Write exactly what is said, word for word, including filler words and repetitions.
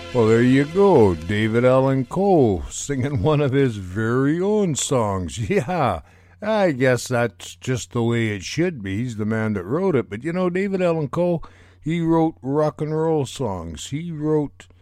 Well, there you go. David Allan Coe singing one of his very own songs. Yeah, I guess that's just the way it should be. He's the man that wrote it. But you know, David Allan Coe, he wrote rock and roll songs. He wrote